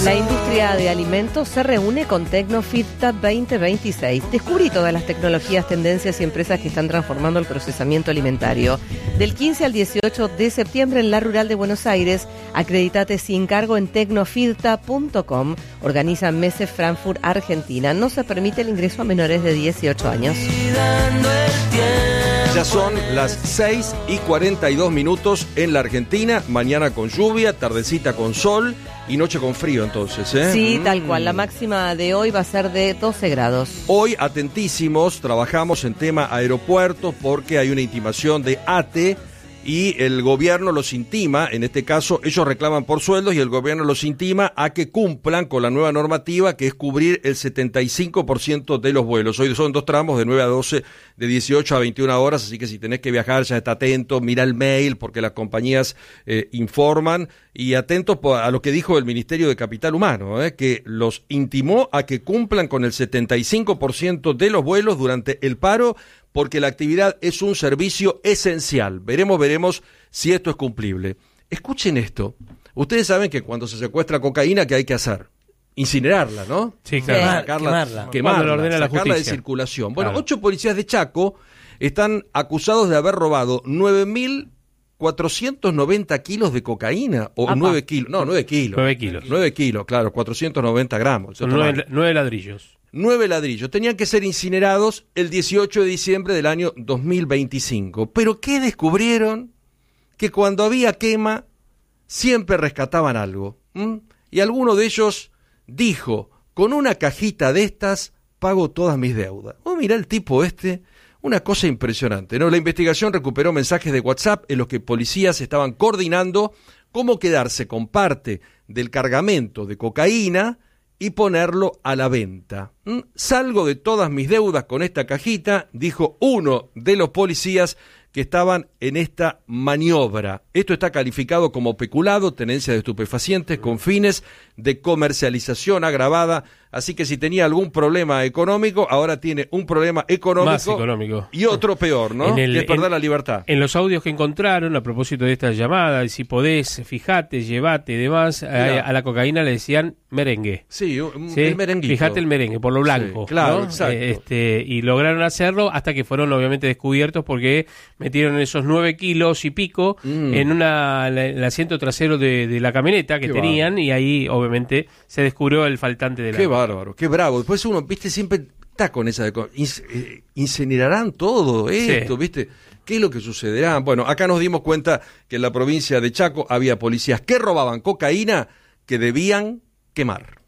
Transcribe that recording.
La industria de alimentos se reúne con Tecnofita 2026. Descubrí todas las tecnologías, tendencias y empresas que están transformando el procesamiento alimentario. Del 15 al 18 de septiembre en la Rural de Buenos Aires, acredítate sin cargo en tecnofita.com. Organiza Messe Frankfurt, Argentina. No se permite el ingreso a menores de 18 años. Ya son las 6:42 en la Argentina. Mañana con lluvia, tardecita con sol y noche con frío entonces, ¿eh? Sí, tal cual. La máxima de hoy va a ser de 12 grados. Hoy, atentísimos, trabajamos en tema aeropuertos porque hay una intimación de ATE y el gobierno los intima, en este caso ellos reclaman por sueldos y el gobierno los intima a que cumplan con la nueva normativa que es cubrir el 75% de los vuelos. Hoy son 2 tramos de 9 a 12, de 18 a 21 horas, así que si tenés que viajar ya está atento, mira el mail porque las compañías informan y atentos a lo que dijo el Ministerio de Capital Humano, que los intimó a que cumplan con el 75% de los vuelos durante el paro porque la actividad es un servicio esencial. Veremos si esto es cumplible. Escuchen esto. Ustedes saben que cuando se secuestra cocaína, ¿qué hay que hacer? Incinerarla, ¿no? Sí, claro. Quemarla, sacarla de circulación. Bueno, 8 policías de Chaco están acusados de haber robado 9.490 kilos de cocaína. O 9 kilos. No, 9 kilos. 9 kilos. 9 kilos, claro, 490 gramos. Son 9 ladrillos. 9 ladrillos. Tenían que ser incinerados el 18 de diciembre del año 2025. ¿Pero qué descubrieron? Que cuando había quema, siempre rescataban algo. Y alguno de ellos dijo, con una cajita de estas, pago todas mis deudas. Mirá el tipo una cosa impresionante, ¿no? La investigación recuperó mensajes de WhatsApp en los que policías estaban coordinando cómo quedarse con parte del cargamento de cocaína y ponerlo a la venta. Salgo de todas mis deudas con esta cajita, dijo uno de los policías que estaban en esta maniobra. Esto está calificado como peculado, tenencia de estupefacientes con fines de comercialización agravada. Así que si tenía algún problema económico, ahora tiene un problema económico. Más económico. Y otro peor, ¿no? Que es perder la libertad. En los audios que encontraron, a propósito de esta llamada, si podés, fijate, llevate y demás, a la cocaína le decían merengue. Sí, el merenguito. Fijate el merengue, por lo blanco. Sí, claro, ¿no? exacto. Y lograron hacerlo hasta que fueron obviamente descubiertos porque metieron esos 9 kilos y pico en el asiento trasero de la camioneta que tenían y ahí obviamente se descubrió el faltante de la... Qué bárbaro, qué bravo. Después uno, viste, siempre está con esa de... incinerarán todo esto, viste. ¿Qué es lo que sucederá? Bueno, acá nos dimos cuenta que en la provincia de Chaco había policías que robaban cocaína que debían quemar.